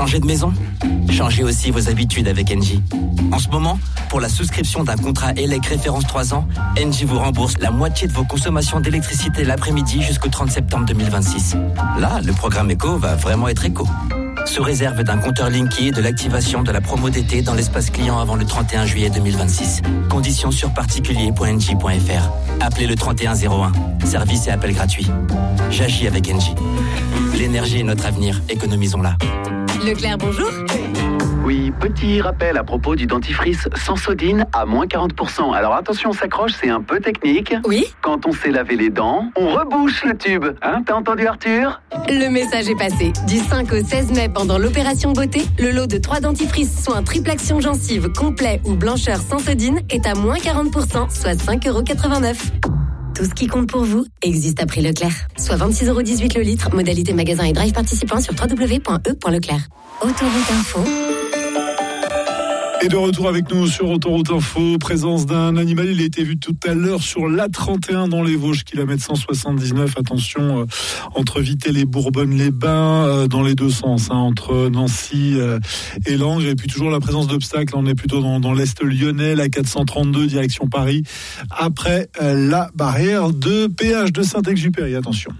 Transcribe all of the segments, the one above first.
Changez de maison? Changez aussi vos habitudes avec Engie. En ce moment, pour la souscription d'un contrat ELEC référence 3 ans, Engie vous rembourse la moitié de vos consommations d'électricité l'après-midi jusqu'au 30 septembre 2026. Là, le programme Eco va vraiment être éco. Sous réserve d'un compteur Linky et de l'activation de la promo d'été dans l'espace client avant le 31 juillet 2026. Conditions sur particulier.engie.fr. Appelez le 3101. Service et appel gratuit. J'agis avec Engie. L'énergie est notre avenir. Économisons-la. Leclerc, bonjour. Oui, petit rappel à propos du dentifrice Sensodyne à moins 40%. Alors attention, on s'accroche, c'est un peu technique. Oui. Quand on s'est lavé les dents, on rebouche le tube. Hein, t'as entendu Arthur? Le message est passé. Du 5 au 16 mai, pendant l'opération beauté, le lot de 3 dentifrices soins triple action gencive complet ou blancheur Sensodyne est à moins 40%, soit 5,89€. Tout ce qui compte pour vous existe à prix Leclerc. Soit 26,18€ le litre. Modalité magasin et drive participant sur www.e.leclerc. Autoroute Info. Et de retour avec nous sur Autoroute Info, présence d'un animal, il a été vu tout à l'heure sur l'A31 dans les Vosges, kilomètre 179, attention, entre Vittel et Bourbonne-les-Bains, dans les deux sens, entre Nancy et Langres, et puis toujours la présence d'obstacles, on est plutôt dans l'Est lyonnais, la 432, direction Paris, après la barrière de péage de Saint-Exupéry, attention.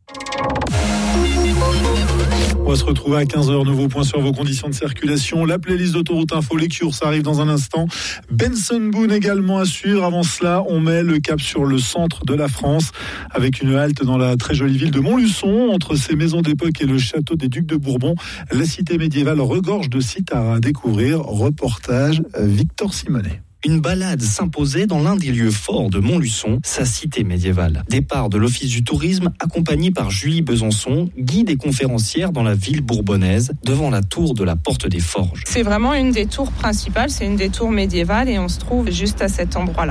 On va se retrouver à 15h, nouveau point sur vos conditions de circulation. La playlist d'Autoroute Info, les cures, ça arrive dans un instant. Benson Boone également à suivre. Avant cela, on met le cap sur le centre de la France avec une halte dans la très jolie ville de Montluçon. Entre ses maisons d'époque et le château des Ducs de Bourbon, la cité médiévale regorge de sites à découvrir. Reportage Victor Simonet. Une balade s'imposait dans l'un des lieux forts de Montluçon, sa cité médiévale. Départ de l'Office du tourisme, accompagné par Julie Besançon, guide et conférencière dans la ville bourbonnaise, devant la tour de la Porte des Forges. C'est vraiment une des tours principales, c'est une des tours médiévales et on se trouve juste à cet endroit-là.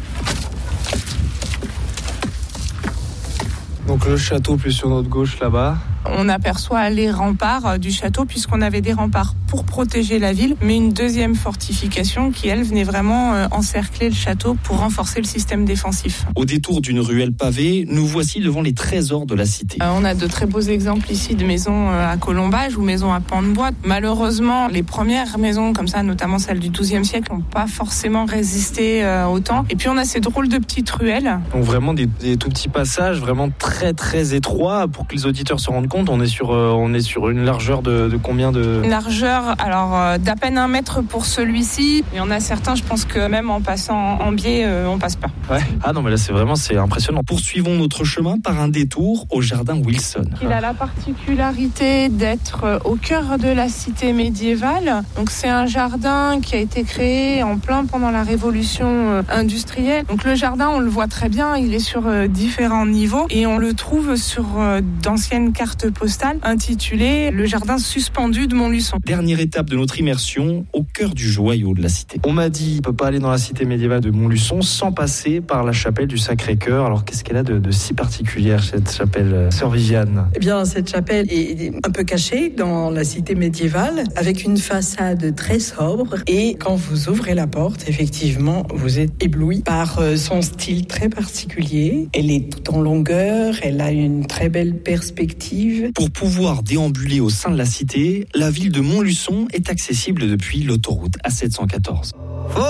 Donc le château plus sur notre gauche là-bas. On aperçoit les remparts du château puisqu'on avait des remparts pour protéger la ville, mais une deuxième fortification qui, elle, venait vraiment encercler le château pour renforcer le système défensif. Au détour d'une ruelle pavée, nous voici devant les trésors de la cité. On a de très beaux exemples ici de maisons à colombage ou maisons à pans de bois. Malheureusement, les premières maisons comme ça, notamment celles du XIIe siècle, n'ont pas forcément résisté au temps. Et puis on a ces drôles de petites ruelles. Donc vraiment des tout petits passages, vraiment très très étroits pour que les auditeurs se rendent compte. On est sur une largeur de combien de... Une largeur, alors d'à peine 1 mètre pour celui-ci. Il y en a certains, je pense que même en passant en biais, on passe pas. Ouais. Ah non mais là c'est impressionnant. Poursuivons notre chemin par un détour au jardin Wilson. Il a la particularité d'être au cœur de la cité médiévale. Donc c'est un jardin qui a été créé en plein pendant la révolution industrielle. Donc le jardin, on le voit très bien, il est sur différents niveaux et on le trouve sur d'anciennes cartes postale intitulée « Le jardin suspendu de Montluçon ». Dernière étape de notre immersion au cœur du joyau de la cité. On m'a dit, on ne peut pas aller dans la cité médiévale de Montluçon sans passer par la chapelle du Sacré-Cœur. Alors qu'est-ce qu'elle a de si particulière, cette chapelle, Sœur Viviane? Eh bien, cette chapelle est un peu cachée dans la cité médiévale, avec une façade très sobre. Et quand vous ouvrez la porte, effectivement, vous êtes ébloui par son style très particulier. Elle est tout en longueur, elle a une très belle perspective. Pour pouvoir déambuler au sein de la cité, la ville de Montluçon est accessible depuis l'autoroute A714.